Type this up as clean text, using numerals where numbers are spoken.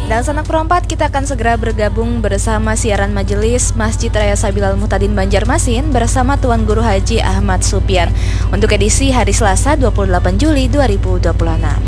Dan sanak perempat, kita akan segera bergabung bersama siaran Majelis Masjid Raya Sabilal Muhtadin Banjarmasin bersama Tuan Guru Haji Ahmad Supyan untuk edisi hari Selasa 28 Juli 2026.